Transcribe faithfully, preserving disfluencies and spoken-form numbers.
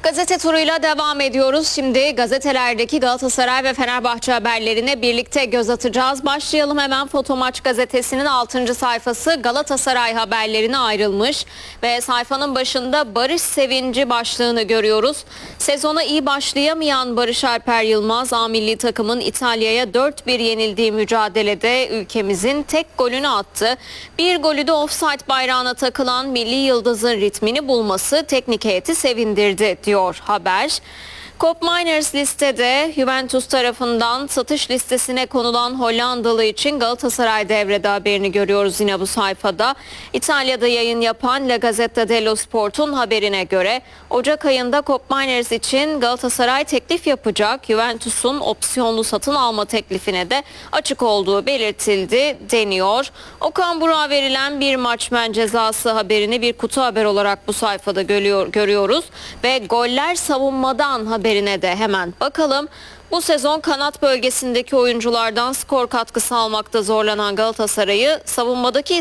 Gazete turuyla devam ediyoruz. Şimdi gazetelerdeki Galatasaray ve Fenerbahçe haberlerine birlikte göz atacağız. Başlayalım hemen. Fotomaç gazetesinin altıncı sayfası Galatasaray haberlerine ayrılmış ve sayfanın başında Barış Sevinci başlığını görüyoruz. Sezona iyi başlayamayan Barış Alper Yılmaz, A milli takımın İtalya'ya dört bir yenildiği mücadelede ülkemizin tek golünü attı. Bir golü de ofsayt bayrağına takılan milli yıldızın ritmini bulması teknik heyeti sevindirdi diyor haber. Koopmeiners listede Juventus tarafından satış listesine konulan Hollandalı için Galatasaray devrede haberini görüyoruz yine bu sayfada. İtalya'da yayın yapan La Gazzetta dello Sport'un haberine göre Ocak ayında Koopmeiners için Galatasaray teklif yapacak. Juventus'un opsiyonlu satın alma teklifine de açık olduğu belirtildi deniyor. Okan Burak'a verilen bir maç men cezası haberini bir kutu haber olarak bu sayfada görüyor, görüyoruz ve goller savunmadan haber haberine de hemen bakalım. Bu sezon kanat bölgesindeki oyunculardan skor katkısı almakta zorlanan Galatasaray'ı savunmadaki